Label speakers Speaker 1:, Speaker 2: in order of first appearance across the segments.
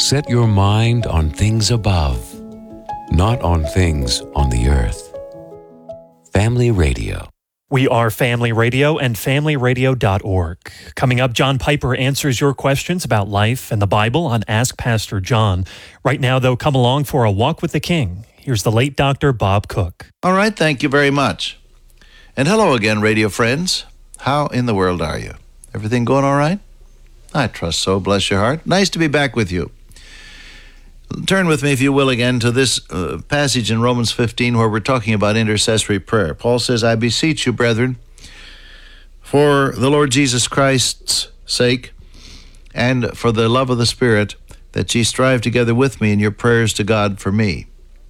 Speaker 1: Set your mind on things above, not on things on the earth. Family Radio.
Speaker 2: We are Family Radio and FamilyRadio.org. Coming up, John Piper answers your questions about life and the Bible on Ask Pastor John. Right now, though, come along for a walk with the King. Here's the late Dr. Bob Cook.
Speaker 3: All right, thank you very much. And hello again, radio friends. How in the world are you? Everything going all right? I trust so, bless your heart. Nice to be back with you. Turn with me, if you will, again to this passage in Romans 15 where we're talking about intercessory prayer. Paul says, I beseech you, brethren, for the Lord Jesus Christ's sake and for the love of the Spirit, that ye strive together with me in your prayers to God for me.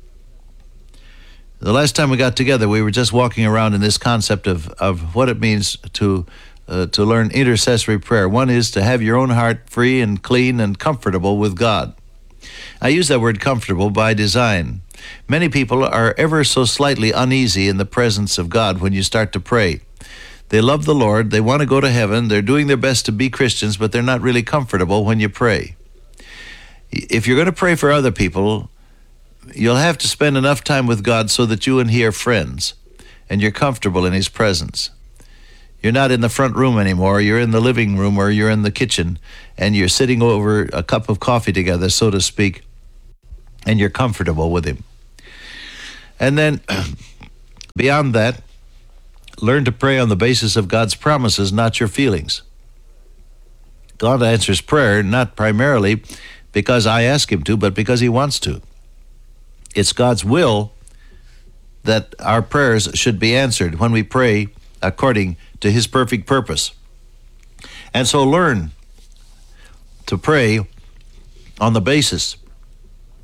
Speaker 3: The last time we got together, we were just walking around in this concept of what it means to learn intercessory prayer. One is to have your own heart free and clean and comfortable with God. I use that word comfortable by design. Many people are ever so slightly uneasy in the presence of God when you start to pray. They love the Lord, they want to go to heaven, they're doing their best to be Christians, but they're not really comfortable when you pray. If you're going to pray for other people, you'll have to spend enough time with God so that you and He are friends, and you're comfortable in His presence. You're not in the front room anymore. You're in the living room or you're in the kitchen, and you're sitting over a cup of coffee together, so to speak, and you're comfortable with Him. And then, beyond that, learn to pray on the basis of God's promises, not your feelings. God answers prayer not primarily because I ask Him to, but because He wants to. It's God's will that our prayers should be answered when we pray according to His perfect purpose. And so learn to pray on the basis